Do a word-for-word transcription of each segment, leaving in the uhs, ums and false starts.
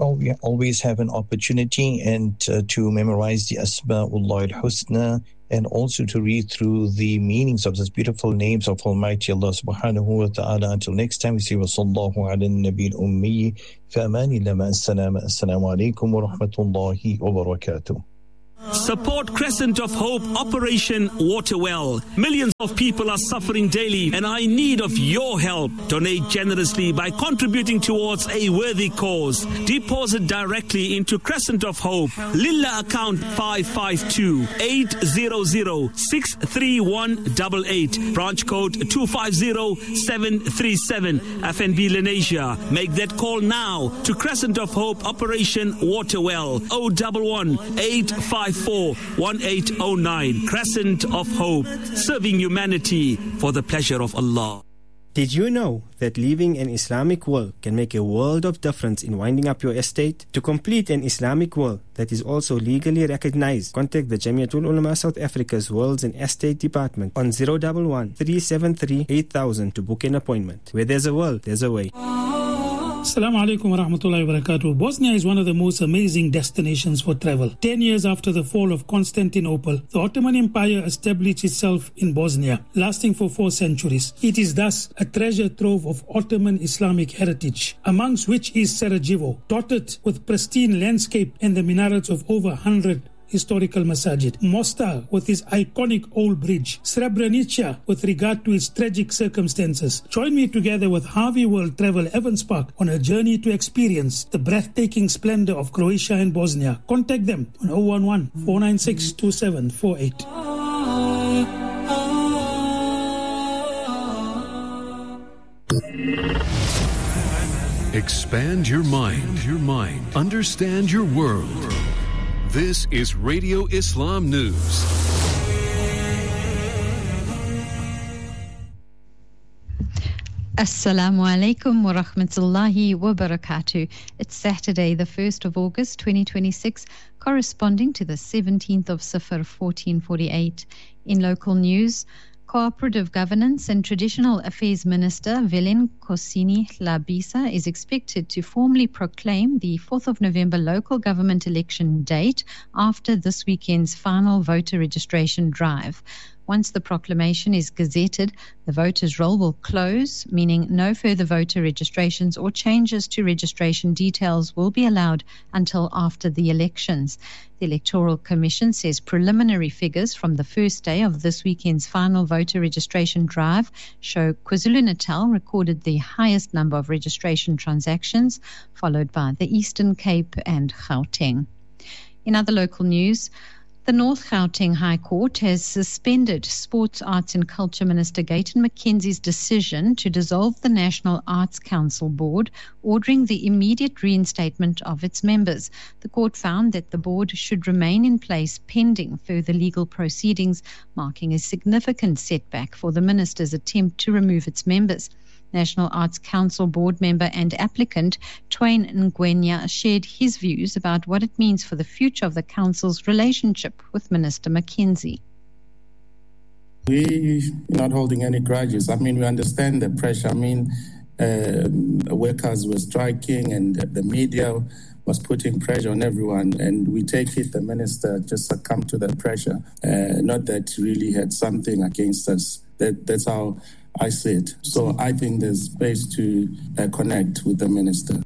Well, we always have an opportunity and uh, to memorize the Asma'ullah al-Husna and also to read through the meanings of these beautiful names of Almighty Allah subhanahu wa ta'ala. Until next time, we say wa sallallahu ala nabi al-ummi fa amanillah ma'as-salam. Assalamu alaikum wa rahmatullahi wa barakatuh. Support Crescent of Hope Operation Waterwell. Millions of people are suffering daily and are in need of your help. Donate generously by contributing towards a worthy cause. Deposit directly into Crescent of Hope. Lilla account five five two, eight zero zero, six three one eight eight. Branch code two five zero, seven three seven. F N B Lenasia. Make that call now to Crescent of Hope Operation Waterwell. zero one one, eight five four, one eight zero nine. Crescent of Hope, serving humanity for the pleasure of Allah. Did you know that leaving an Islamic will can make a world of difference in winding up your estate? To complete an Islamic will that is also legally recognized, contact the Jamiatul Ulama South Africa's Wills and Estate Department on zero one one, three seven three, eight thousand to book an appointment. Where there's a will, there's a way. Assalamu alaikum wa rahmatullahi wa barakatuh. Bosnia is one of the most amazing destinations for travel. Ten years after the fall of Constantinople, the Ottoman Empire established itself in Bosnia, lasting for four centuries. It is thus a treasure trove of Ottoman Islamic heritage, amongst which is Sarajevo, dotted with pristine landscape and the minarets of over one hundred historical masajid. Mostar with its iconic old bridge. Srebrenica with regard to its tragic circumstances. Join me together with Harvey World Travel Evans Park on a journey to experience the breathtaking splendor of Croatia and Bosnia. Contact them on zero one one, four nine six, two seven four eight. Expand your mind, your mind. Understand your world. This is Radio Islam News. Assalamu alaikum wa rahmatullahi wa barakatuh. It's Saturday, the first of August, twenty twenty-six, corresponding to the seventeenth of Safar, fourteen forty-eight. In local news, Cooperative Governance and Traditional Affairs Minister Velen Kosini Labisa is expected to formally proclaim the fourth of November local government election date after this weekend's final voter registration drive. Once the proclamation is gazetted, the voters' roll will close, meaning no further voter registrations or changes to registration details will be allowed until after the elections. The Electoral Commission says preliminary figures from the first day of this weekend's final voter registration drive show KwaZulu-Natal recorded the highest number of registration transactions, followed by the Eastern Cape and Gauteng. In other local news, the North Gauteng High Court has suspended Sports, Arts and Culture Minister Gayton McKenzie's decision to dissolve the National Arts Council Board, ordering the immediate reinstatement of its members. The court found that the board should remain in place pending further legal proceedings, marking a significant setback for the minister's attempt to remove its members. National Arts Council board member and applicant Twain Ngwenya shared his views about what it means for the future of the council's relationship with Minister McKenzie. We're not holding any grudges. I mean, we understand the pressure. I mean, uh, workers were striking and the media was putting pressure on everyone, and we take it the minister just succumbed to that pressure. Uh, not that he really had something against us. That, that's how I see it. So I think there's space to uh, connect with the minister.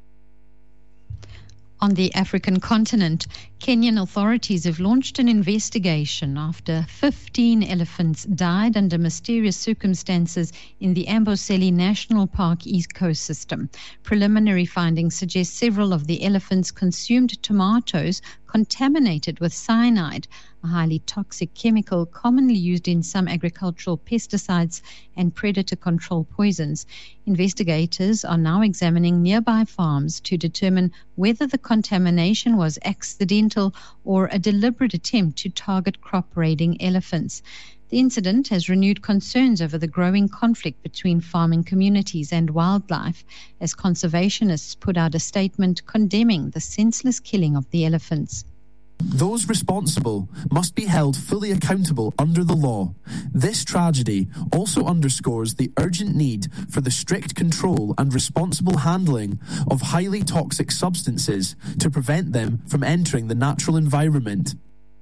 On the African continent, Kenyan authorities have launched an investigation after fifteen elephants died under mysterious circumstances in the Amboseli National Park ecosystem. Preliminary findings suggest several of the elephants consumed tomatoes contaminated with cyanide, a highly toxic chemical commonly used in some agricultural pesticides and predator control poisons. Investigators are now examining nearby farms to determine whether the contamination was accidental or a deliberate attempt to target crop-raiding elephants. The incident has renewed concerns over the growing conflict between farming communities and wildlife, as conservationists put out a statement condemning the senseless killing of the elephants. Those responsible must be held fully accountable under the law. This tragedy also underscores the urgent need for the strict control and responsible handling of highly toxic substances to prevent them from entering the natural environment.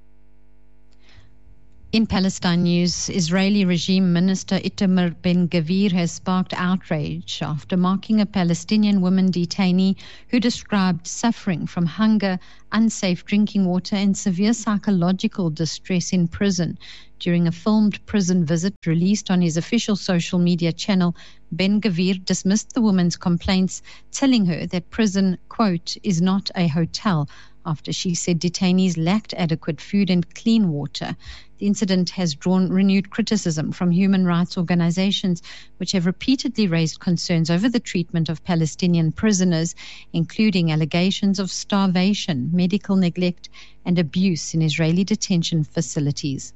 In Palestine news, Israeli regime minister Itamar Ben-Gvir has sparked outrage after marking a Palestinian woman detainee who described suffering from hunger, unsafe drinking water and severe psychological distress in prison. During a filmed prison visit released on his official social media channel, Ben-Gvir dismissed the woman's complaints, telling her that prison, quote, is not a hotel, after she said detainees lacked adequate food and clean water. The incident has drawn renewed criticism from human rights organizations, which have repeatedly raised concerns over the treatment of Palestinian prisoners, including allegations of starvation, medical neglect, and abuse in Israeli detention facilities.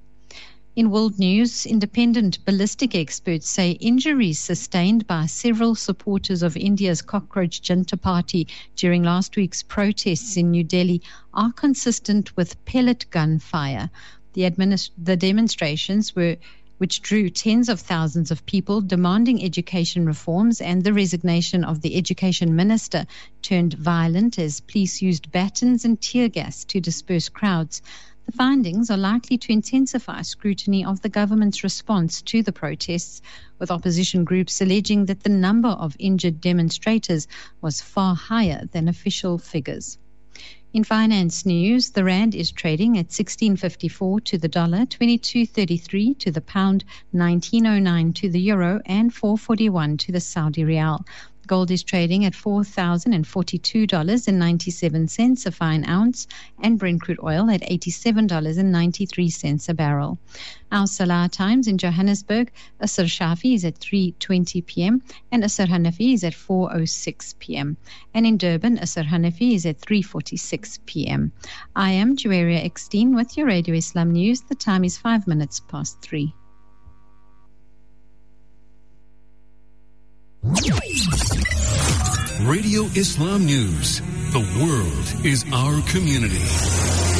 In world news, independent ballistic experts say injuries sustained by several supporters of India's Cockroach Junta Party during last week's protests in New Delhi are consistent with pellet gun fire. The, administ- the demonstrations were which drew tens of thousands of people demanding education reforms and the resignation of the education minister, turned violent as police used batons and tear gas to disperse crowds. The findings are likely to intensify scrutiny of the government's response to the protests, with opposition groups alleging that the number of injured demonstrators was far higher than official figures. In finance news, the rand is trading at sixteen fifty-four to the dollar, twenty-two thirty-three to the pound, nineteen oh nine to the euro, and four forty-one to the Saudi rial. Gold is trading at four thousand forty-two dollars and ninety-seven cents a fine ounce, and Brent crude oil at eighty-seven dollars and ninety-three cents a barrel. Our Salah times in Johannesburg, Asr Shafi is at three twenty p.m. and Asr Hanafi is at four oh six p.m. And in Durban, Asr Hanafi is at three forty-six p.m. I am Juwaria Eckstein with your Radio Islam News. The time is five minutes past three. Radio Islam News. The world is our community.